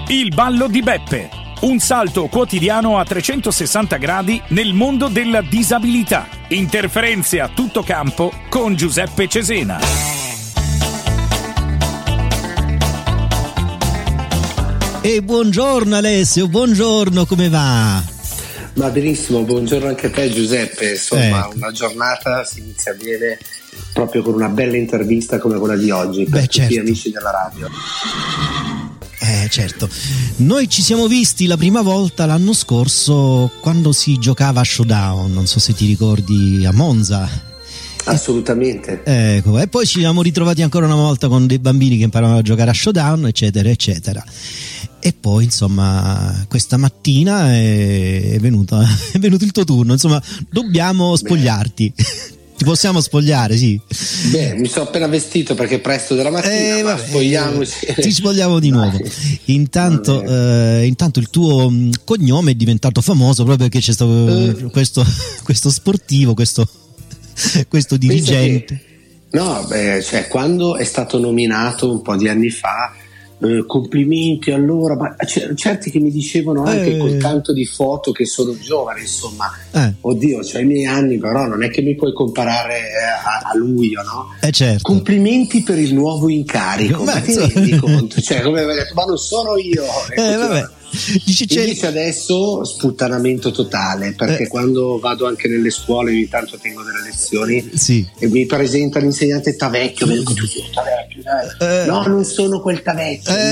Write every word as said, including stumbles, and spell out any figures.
Il ballo di Beppe, un salto quotidiano a trecentosessanta gradi nel mondo della disabilità. Interferenze a tutto campo con Giuseppe Cesena. E buongiorno Alessio, buongiorno, come va? Ma benissimo, buongiorno anche a te Giuseppe, insomma eh. una giornata si inizia bene proprio con una bella intervista come quella di oggi per Beh, tutti certo. gli amici della radio. Eh certo, noi ci siamo visti la prima volta l'anno scorso quando si giocava a Showdown, non so se ti ricordi, a Monza. Assolutamente. Ecco, e poi ci siamo ritrovati ancora una volta con dei bambini che imparavano a giocare a Showdown, eccetera, eccetera. E poi, insomma, questa mattina è, è, venuto, è venuto il tuo turno, insomma, dobbiamo spogliarti. Beh. Ti possiamo spogliare, sì. Beh, mi sono appena vestito perché è presto della mattina, eh, ma vabbè, spogliamoci. Ti spogliamo di nuovo. Intanto, eh, intanto il tuo cognome è diventato famoso proprio perché c'è stato uh. questo, questo sportivo, questo, questo dirigente. Che, no, beh, cioè quando è stato nominato un po' di anni fa, eh, complimenti allora, ma c- certi che mi dicevano anche eh. col tanto di foto che sono giovane, insomma, eh. oddio, c'ho i miei anni, però non è che mi puoi comparare a, a lui, no? Eh certo. Complimenti per il nuovo incarico, ma ti rendi conto? Cioè, come avevo detto, ma non sono io. Eh, vabbè. Dici, invece adesso sputtanamento totale, perché eh. quando vado anche nelle scuole ogni tanto tengo delle lezioni sì. e mi presenta l'insegnante Tavecchio, vengo tutti Tavecchio, eh. no, non sono quel Tavecchio, eh.